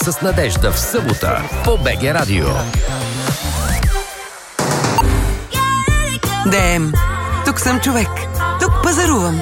С Надежда в събота по БГ Радио. ДМ. Тук съм човек. Тук пазарувам.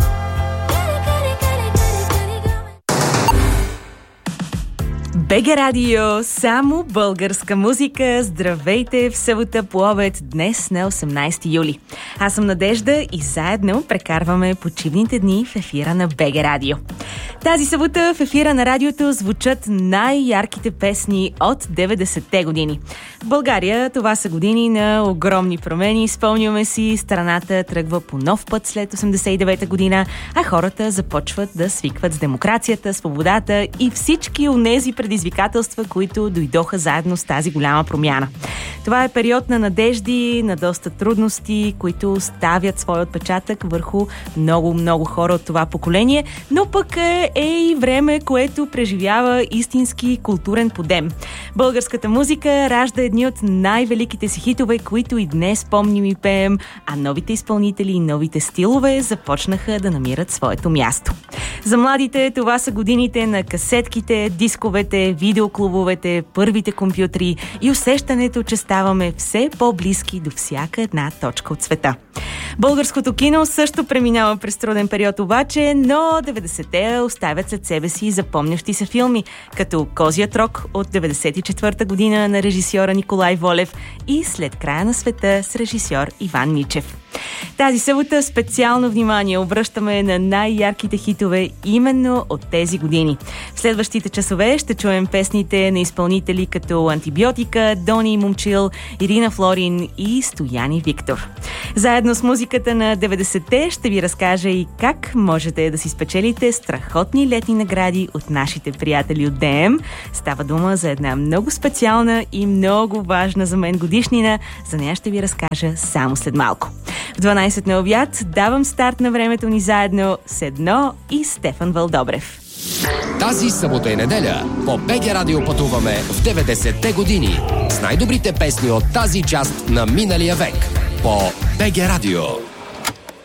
БГ Радио, само българска музика. Здравейте в събота по обед, днес на 18 юли. Аз съм Надежда и заедно прекарваме почивните дни в ефира на БГ Радио. Тази събота в ефира на радиото звучат най-ярките песни от 90-те години. В България това са години на огромни промени. Спомняме си, страната тръгва по нов път след 89-та година, а хората започват да свикват с демокрацията, свободата и всички онези предизвикателства, които дойдоха заедно с тази голяма промяна. Това е период на надежди, на доста трудности, които ставят своя отпечатък върху много хора от това поколение, но пък е и време, което преживява истински културен подем. Българската музика ражда едни от най-великите си хитове, които и днес помним и пеем, а новите изпълнители и новите стилове започнаха да намират своето място. За младите това са годините на касетките, дисковете, видеоклубовете, първите компютри и усещането, че ставаме все по-близки до всяка една точка от света. Българското кино също преминава през труден период обаче, но 90-те оставят след себе си запомнящи се филми, като Козият рок от 94-та година на режисьора Николай Волев и След края на света с режисьор Иван Мичев. Тази събота специално внимание обръщаме на най-ярките хитове именно от тези години. В следващите часове ще чуем песните на изпълнители като Антибиотика, Дони Момчил, Ирина Флорин и Стояни Виктор. Заедно с музиката на 90-те ще ви разкажа и как можете да си спечелите страхотни летни награди от нашите приятели от ДМ. Става дума за една много специална и много важна за мен годишнина. За нея ще ви разкажа само след малко. В 12 на обяд давам старт на времето ни заедно с Едно и Стефан Вълдобрев. Тази събота и неделя по БГ Радио пътуваме в 90-те години с най-добрите песни от тази част на миналия век по БГ Радио.